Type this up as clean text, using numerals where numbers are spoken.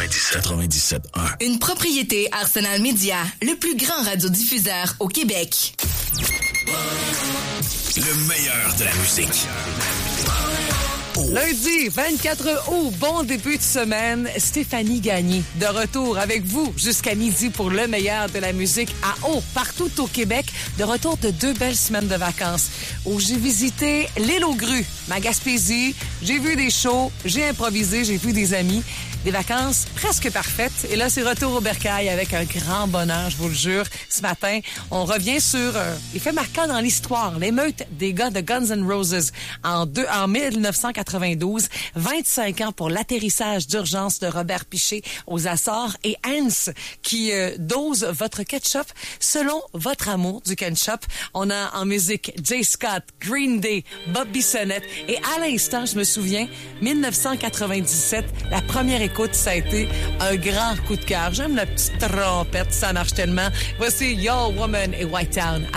97.1. Une propriété Arsenal Media, le plus grand radiodiffuseur au Québec. Le meilleur de la musique. Lundi 24 août, bon début de semaine. Stéphanie Gagné, de retour avec vous jusqu'à midi pour le meilleur de la musique à eau, partout au Québec. De retour de 2 belles semaines de vacances où j'ai visité l'île aux grues, ma Gaspésie. J'ai vu des shows, j'ai improvisé, j'ai vu des amis. Des vacances presque parfaites. Et là, c'est retour au bercail avec un grand bonheur, je vous le jure. Ce matin, on revient sur les faits marquants dans l'histoire. L'émeute des gars de Guns N' Roses en 1992. 25 ans pour l'atterrissage d'urgence de Robert Piché aux Açores. Et Hans qui dose votre ketchup selon votre amour du ketchup. On a en musique Jay Scott, Green Day, Bob Bissonnette. Et à l'instant, je me souviens, 1997, la première écoute, ça a été un grand coup de cœur. J'aime la petite trompette, ça marche tellement. Voici Yo Woman et White Town.